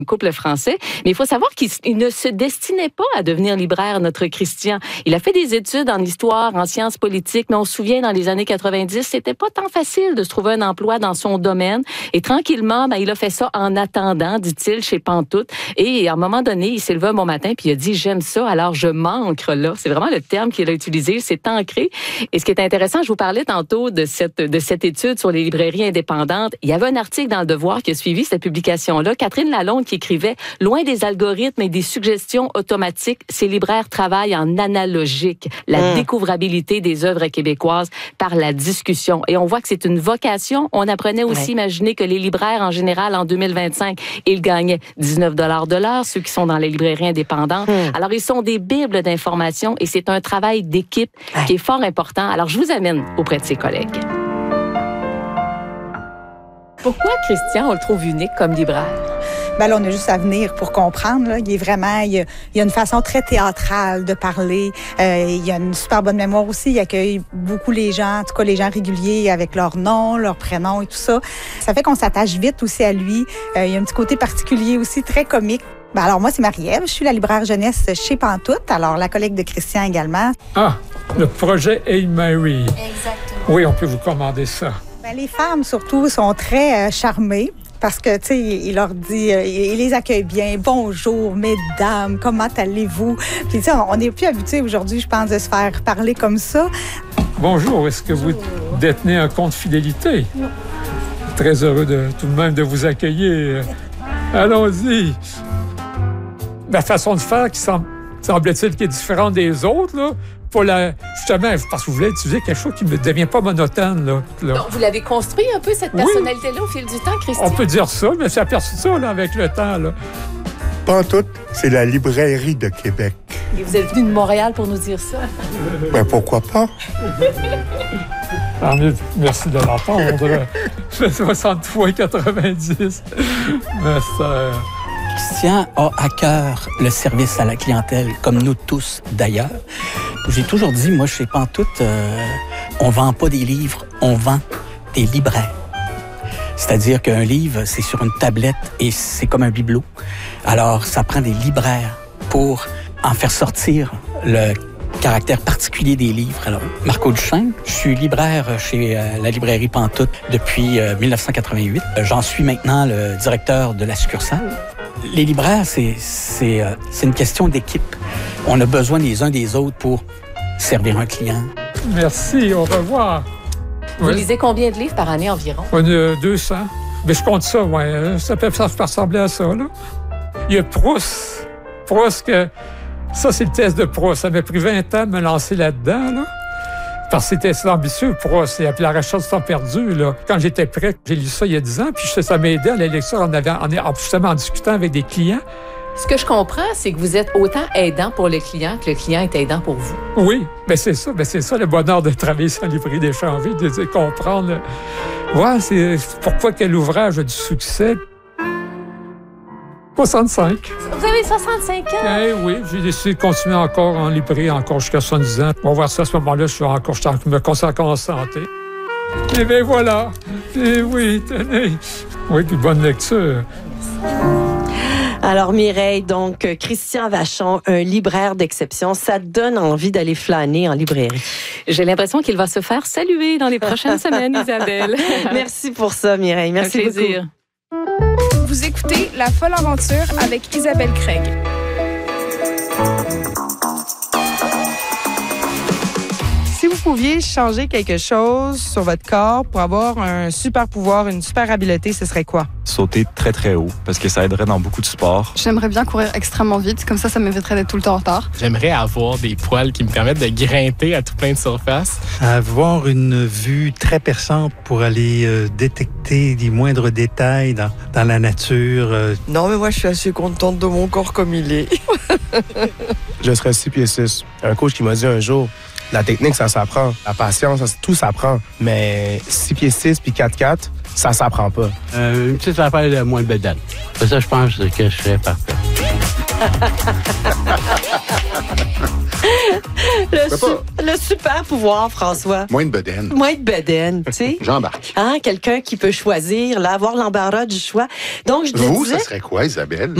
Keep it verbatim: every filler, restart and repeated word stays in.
couple français. Mais il faut savoir qu'il il ne se destinait pas à devenir libraire, notre Christian. Il a fait des études en histoire, en sciences politiques, mais on se souvient, dans les années quatre-vingt-dix, c'était pas tant facile de se trouver un emploi dans son domaine. Et tranquillement, ben, il a fait ça en attendant, dit-il, chez Pantoute. Et à un moment donné, il s'est levé un bon matin, puis il a dit, j'aime ça, alors je m'ancre là. C'est vraiment le terme qu'il a utilisé, c'est ancré. Et ce qui est intéressant, je vous parlais tantôt de cette, de cette étude sur les librairies indépendantes. Il y avait un article dans Le Devoir qui a suivi cette publication-là. Catherine Lalonde qui écrivait « Loin des algorithmes et des suggestions automatiques, ces libraires travaillent en analogique, la mmh. découvrabilité des œuvres québécoises par la discussion. » Et on voit que c'est une vocation. On apprenait aussi, ouais. imaginer que les libraires, en général, en deux mille vingt-cinq, ils gagnaient dix-neuf dollars de l'heure, ceux qui sont dans les librairies indépendantes. Mmh. Alors, ils sont des bibles d'information et c'est un travail d'équipe ouais. qui est fort important. Alors, je vous amène auprès de ses collègues. Pourquoi, Christian, on le trouve unique comme libraire? Ben là, on a juste à venir pour comprendre. Là. Il est vraiment, il y, a, il y a une façon très théâtrale de parler. Euh, il y a une super bonne mémoire aussi. Il accueille beaucoup les gens, en tout cas les gens réguliers avec leur nom, leur prénom et tout ça. Ça fait qu'on s'attache vite aussi à lui. Euh, il y a un petit côté particulier aussi, très comique. Ben alors moi, c'est Marie-Ève. Je suis la libraire jeunesse chez Pantoute. Alors la collègue de Christian également. Ah, le projet Hail Mary. Exactement. Oui, on peut vous commander ça. Ben, les femmes, surtout, sont très euh, charmées. Parce que, tu sais, il leur dit, euh, il les accueille bien. Bonjour, mesdames, comment allez-vous? Puis, tu sais, on n'est plus habitué aujourd'hui, je pense, de se faire parler comme ça. Bonjour, est-ce que vous détenez un compte fidélité? Non. Très heureux de tout de même de vous accueillir. Allons-y. La façon de faire qui semble, semble-t-il qui est différente des autres, là, pour la, justement, parce que vous voulez utiliser quelque chose qui ne devient pas monotone. Là, là. Donc, vous l'avez construit un peu, cette personnalité-là, oui. au fil du temps, Christian? On peut dire ça, mais j'ai aperçu ça là, avec le temps. Là. Pantoute, c'est la librairie de Québec. Et vous êtes venu de Montréal pour nous dire ça? Ben, pourquoi pas? Ah, merci de l'entendre. Je fais soixante-trois quatre-vingt-dix. Mais ça... Christian a à cœur le service à la clientèle, comme nous tous d'ailleurs. J'ai toujours dit, moi, chez Pantoute, euh, on vend pas des livres, on vend des libraires. C'est-à-dire qu'un livre, c'est sur une tablette et c'est comme un bibelot. Alors, ça prend des libraires pour en faire sortir le caractère particulier des livres. Alors, Marco Duchesne, je suis libraire chez euh, la librairie Pantoute depuis euh, dix-neuf cent quatre-vingt-huit. Euh, j'en suis maintenant le directeur de la succursale. Les libraires, c'est, c'est, euh, c'est une question d'équipe. On a besoin les uns des autres pour servir un client. Merci, au revoir. Vous oui. lisez combien de livres par année environ? On a deux cents. Mais je compte ça, ouais. Ça peut, ça peut ressembler à ça, là. Il y a Proust. Proust, que... ça, c'est le test de Proust. Ça m'a pris vingt ans de me lancer là-dedans, là. Parce que c'était ambitieux, Proust. Et puis la recherche du temps perdu, là. Quand j'étais prêt, j'ai lu ça il y a dix ans, puis ça m'a aidé à la lecture en, avait, en, justement en discutant avec des clients. Ce que je comprends, c'est que vous êtes autant aidant pour le client que le client est aidant pour vous. Oui, mais c'est ça. Mais c'est ça le bonheur de travailler sur la librairie d'Échanville, de, de comprendre. Ouais, c'est pourquoi quel ouvrage a du succès. soixante-cinq. Vous avez soixante-cinq ans? Eh oui, j'ai décidé de continuer encore en librairie, encore jusqu'à soixante-dix ans. On va voir ça à ce moment-là, je suis encore, je me consacre en santé. Et bien voilà. Et oui, tenez. Oui, puis bonne lecture. Alors Mireille, donc Christian Vachon, un libraire d'exception, ça donne envie d'aller flâner en librairie. J'ai l'impression qu'il va se faire saluer dans les prochaines semaines, Isabelle. Merci pour ça, Mireille. Merci Un plaisir. beaucoup. Vous écoutez La Folle Aventure avec Isabelle Craig. Si vous pouviez changer quelque chose sur votre corps pour avoir un super pouvoir, une super habileté, ce serait quoi? Sauter très, très haut, parce que ça aiderait dans beaucoup de sports. J'aimerais bien courir extrêmement vite, comme ça, ça m'éviterait d'être tout le temps en retard. J'aimerais avoir des poils qui me permettent de grimper à tout plein de surfaces. Avoir une vue très perçante pour aller euh, détecter les moindres détails dans, dans la nature. Euh. Non, mais moi, je suis assez contente de mon corps comme il est. Je serais six pieds six. Un coach qui m'a dit un jour, la technique, ça s'apprend. La patience, ça, tout s'apprend. Mais six pieds six puis quatre quatre, ça s'apprend pas. Euh, une petite affaire de moins de bedaine. Ça, je pense que je serais parfait. le, su- le super pouvoir, François. Moins de bedaine. Moins de bedaine, tu sais. J'embarque. Hein, quelqu'un qui peut choisir, là, avoir l'embarras du choix. Donc, je te Vous, disais... ça serait quoi, Isabelle?